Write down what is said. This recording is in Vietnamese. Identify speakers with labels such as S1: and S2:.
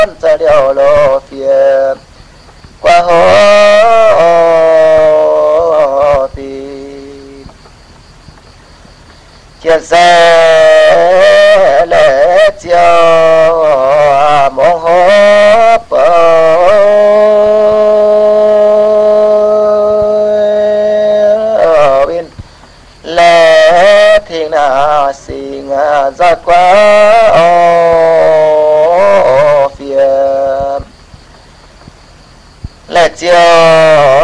S1: giờ điều lộ phía qua hồ thì chia sẻ lễ chiều mong hồ bên lễ thiên là sinh ra qua phía lễ chiều